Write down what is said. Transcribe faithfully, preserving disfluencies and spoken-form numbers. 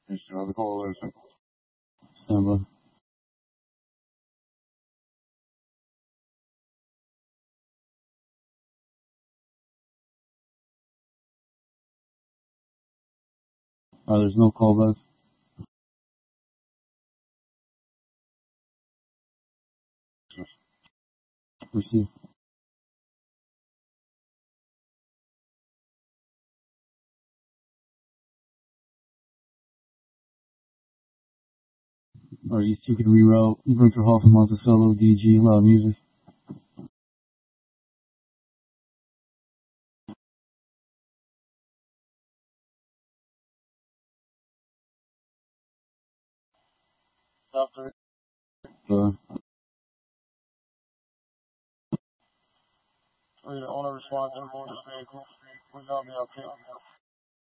You still have the call, listen. Stand by. Uh, there's no callback. Receive. Or you two can reroute Brinker Hall from Monticello, D G, loud music. After Uh, we the owner responds to the motor vehicle. We now be okay.